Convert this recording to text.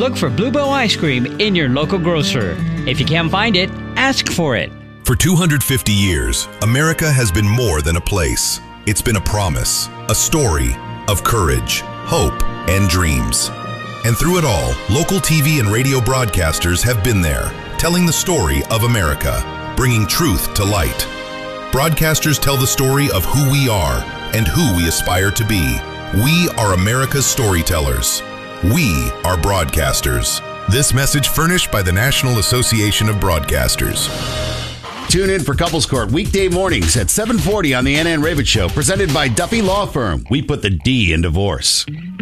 Look for Bluebell ice cream in your local grocer. If you can't find it, ask for it. For 250 years, America has been more than a place. It's been a promise, a story of courage, hope, and dreams. And through it all, local TV and radio broadcasters have been there, telling the story of America, bringing truth to light. Broadcasters tell the story of who we are and who we aspire to be. We are America's storytellers. We are broadcasters. This message furnished by the National Association of Broadcasters. Tune in for Couples Court weekday mornings at 7:40 on the Ann Ravitch Show, presented by Duffy Law Firm. We put the D in divorce.